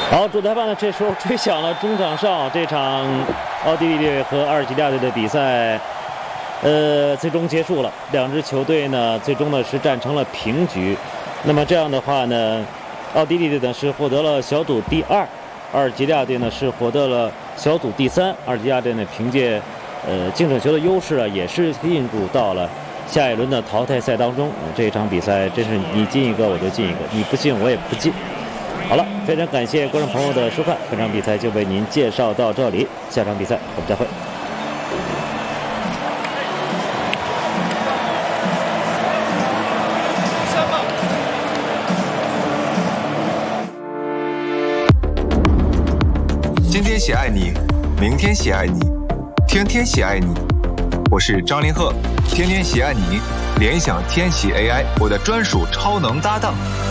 好，主裁判呢这时候吹响了中场哨，这场奥地利队和阿尔及利亚队的比赛，最终结束了。两支球队呢，最终呢是战成了平局。那么这样的话呢，奥地利队呢是获得了小组第2，阿尔及利亚队呢是获得了小组第3。阿尔及利亚队呢凭借净胜球的优势啊，也是进入到了下一轮的淘汰赛当中。这一场比赛真是你进一个我就进一个，你不进我也不进。好了，非常感谢观众朋友的收看，本场比赛就为您介绍到这里，下场比赛我们再会。 今天喜爱你，明天喜爱你，天天喜爱你。我是张凌赫，天天喜爱你，联想天喜 AI， 我的专属超能搭档。